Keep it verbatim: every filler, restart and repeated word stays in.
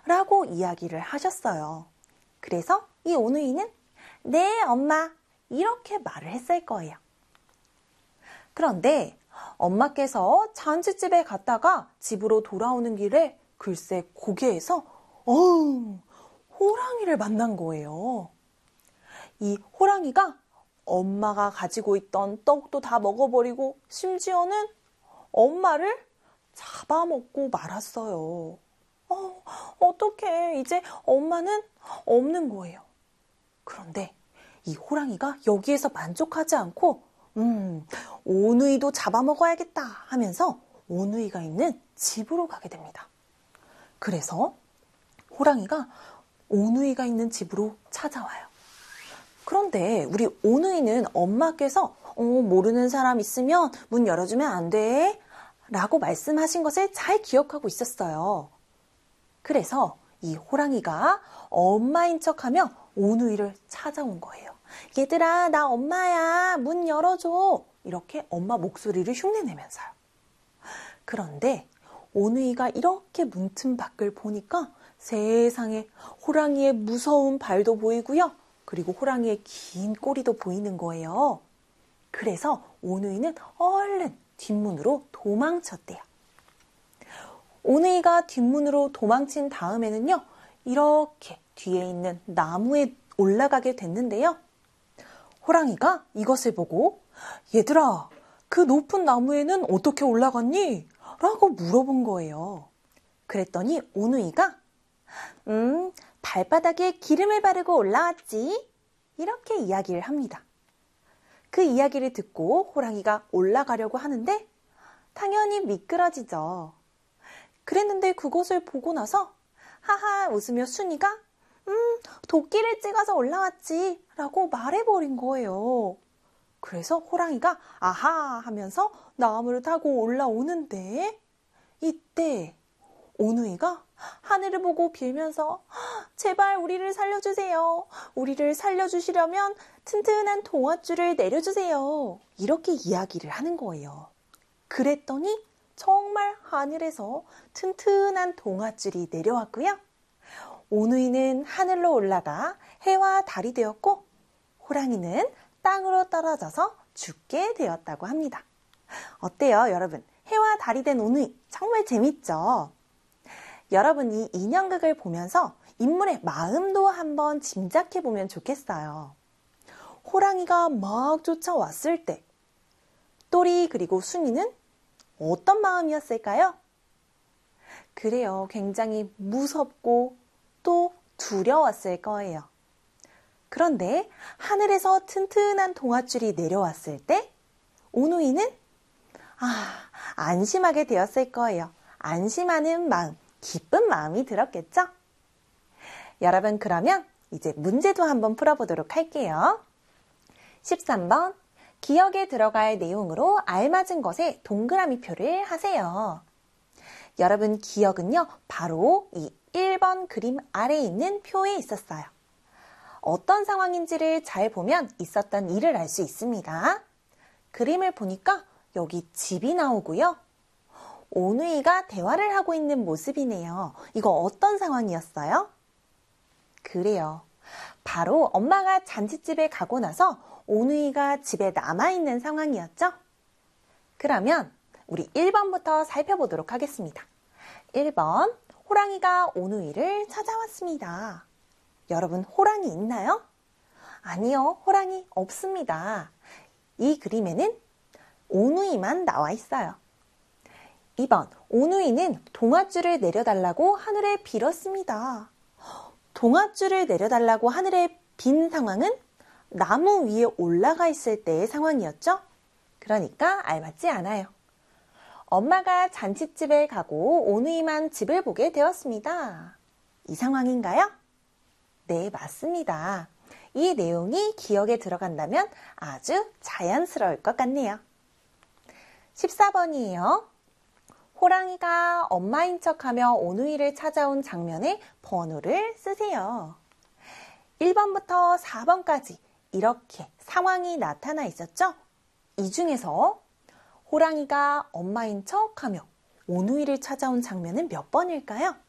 라고 이야기를 하셨어요. 그래서 이 오누이는 네, 엄마, 이렇게 말을 했을 거예요. 그런데 엄마께서 잔치집에 갔다가 집으로 돌아오는 길에 글쎄 고개에서 어흥, 호랑이를 만난 거예요. 이 호랑이가 엄마가 가지고 있던 떡도 다 먹어버리고 심지어는 엄마를 잡아먹고 말았어요. 어, 어떡해. 이제 엄마는 없는 거예요. 그런데 이 호랑이가 여기에서 만족하지 않고 음, 오누이도 잡아먹어야겠다 하면서 오누이가 있는 집으로 가게 됩니다. 그래서 호랑이가 오누이가 있는 집으로 찾아와요. 그런데 우리 오누이는 엄마께서 어, 모르는 사람 있으면 문 열어주면 안 돼 라고 말씀하신 것을 잘 기억하고 있었어요. 그래서 이 호랑이가 엄마인 척하며 오누이를 찾아온 거예요. 얘들아, 나 엄마야. 문 열어줘. 이렇게 엄마 목소리를 흉내내면서요. 그런데 오누이가 이렇게 문틈 밖을 보니까 세상에 호랑이의 무서운 발도 보이고요. 그리고 호랑이의 긴 꼬리도 보이는 거예요. 그래서 오누이는 얼른 뒷문으로 도망쳤대요. 오누이가 뒷문으로 도망친 다음에는요. 이렇게 뒤에 있는 나무에 올라가게 됐는데요. 호랑이가 이것을 보고 얘들아, 그 높은 나무에는 어떻게 올라갔니? 라고 물어본 거예요. 그랬더니 오누이가 음, 발바닥에 기름을 바르고 올라왔지. 이렇게 이야기를 합니다. 그 이야기를 듣고 호랑이가 올라가려고 하는데 당연히 미끄러지죠. 그랬는데 그것을 보고 나서 하하 웃으며 순이가 음, 도끼를 찍어서 올라왔지 라고 말해버린 거예요. 그래서 호랑이가 아하 하면서 나무를 타고 올라오는데 이때 오누이가 하늘을 보고 빌면서 제발 우리를 살려주세요. 우리를 살려주시려면 튼튼한 동아줄을 내려주세요. 이렇게 이야기를 하는 거예요. 그랬더니 정말 하늘에서 튼튼한 동아줄이 내려왔고요. 오누이는 하늘로 올라가 해와 달이 되었고 호랑이는 땅으로 떨어져서 죽게 되었다고 합니다. 어때요, 여러분? 해와 달이 된 오누이 정말 재밌죠? 여러분 이 인형극을 보면서 인물의 마음도 한번 짐작해 보면 좋겠어요. 호랑이가 막 쫓아왔을 때 또리 그리고 순이는 어떤 마음이었을까요? 그래요. 굉장히 무섭고 또 두려웠을 거예요. 그런데 하늘에서 튼튼한 동아줄이 내려왔을 때 오누이는 아, 안심하게 되었을 거예요. 안심하는 마음, 기쁜 마음이 들었겠죠? 여러분 그러면 이제 문제도 한번 풀어보도록 할게요. 십삼 번 기억에 들어갈 내용으로 알맞은 것에 동그라미 표를 하세요. 여러분 기억은요 바로 이 일 번 그림 아래에 있는 표에 있었어요. 어떤 상황인지를 잘 보면 있었던 일을 알 수 있습니다. 그림을 보니까 여기 집이 나오고요. 오누이가 대화를 하고 있는 모습이네요. 이거 어떤 상황이었어요? 그래요. 바로 엄마가 잔치집에 가고 나서 오누이가 집에 남아있는 상황이었죠? 그러면 우리 일 번부터 살펴보도록 하겠습니다. 일 번 호랑이가 오누이를 찾아왔습니다. 여러분 호랑이 있나요? 아니요, 호랑이 없습니다. 이 그림에는 오누이만 나와 있어요. 이 번 오누이는 동아줄을 내려달라고 하늘에 빌었습니다. 동아줄을 내려달라고 하늘에 빈 상황은 나무 위에 올라가 있을 때의 상황이었죠? 그러니까 알맞지 않아요. 엄마가 잔칫집에 가고 오누이만 집을 보게 되었습니다. 이 상황인가요? 네, 맞습니다. 이 내용이 기억에 들어간다면 아주 자연스러울 것 같네요. 십사 번이에요. 호랑이가 엄마인 척하며 오누이를 찾아온 장면에 번호를 쓰세요. 일 번부터 사 번까지 이렇게 상황이 나타나 있었죠? 이 중에서 호랑이가 엄마인 척하며 오누이를 찾아온 장면은 몇 번일까요?